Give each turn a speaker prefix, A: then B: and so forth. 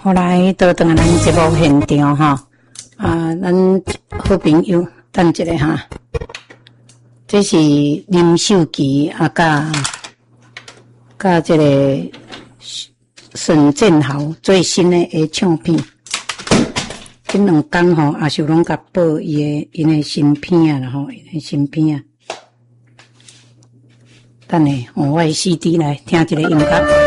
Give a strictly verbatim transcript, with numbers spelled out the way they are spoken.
A: 后来倒转来咱节目现场哈，啊，咱好朋友等一下哈，这是林秀琪啊，甲甲这个沈建豪最新的个唱片，这两天吼，也是拢甲报伊的因的新片啦吼，因的新片啊。等下，我的 C D 来听一个音乐。